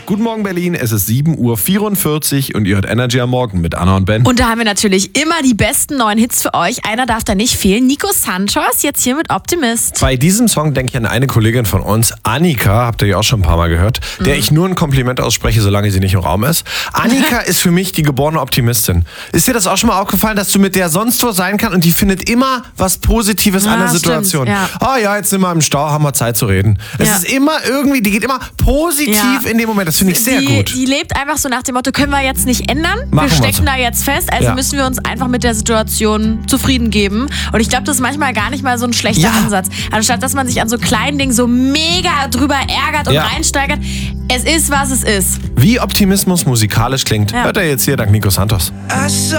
Guten Morgen Berlin, es ist 7:44 Uhr und ihr hört Energy am Morgen mit Anna und Ben. Und da haben wir natürlich immer die besten neuen Hits für euch. Einer darf da nicht fehlen. Nico Santos, jetzt hier mit Optimist. Bei diesem Song denke ich an eine Kollegin von uns, Annika, habt ihr ja auch schon ein paar Mal gehört, der ich nur ein Kompliment ausspreche, solange sie nicht im Raum ist. Annika ist für mich die geborene Optimistin. Ist dir das auch schon mal aufgefallen, dass du mit der sonst wo sein kannst und die findet immer was Positives an der Situation? Ja, jetzt sind wir im Stau, haben wir Zeit zu reden. Es ist immer irgendwie, die geht immer positiv in dem Moment. Das finde ich sehr gut. Die lebt einfach so nach dem Motto, können wir jetzt nicht ändern. Machen wir stecken da jetzt fest, also müssen wir uns einfach mit der Situation zufrieden geben. Und ich glaube, das ist manchmal gar nicht mal so ein schlechter Ansatz. Anstatt, dass man sich an so kleinen Dingen so mega drüber ärgert und reinsteigert. Es ist, was es ist. Wie Optimismus musikalisch klingt, hört er jetzt hier dank Nico Santos.